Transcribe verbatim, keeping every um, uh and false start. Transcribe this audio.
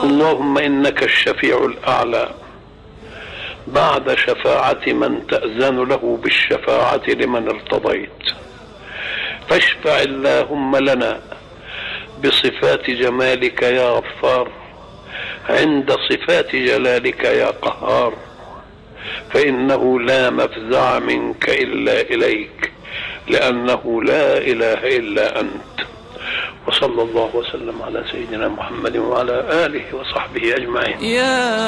اللهم إنك الشفيع الأعلى بعد شفاعة من تأذن له بالشفاعة لمن ارتضيت، فاشفع اللهم لنا بصفات جمالك يا غفار عند صفات جلالك يا قهار، فإنه لا مفزع منك إلا إليك، لأنه لا إله إلا أنت. وصلى الله وسلم على سيدنا محمد وعلى آله وصحبه أجمعين.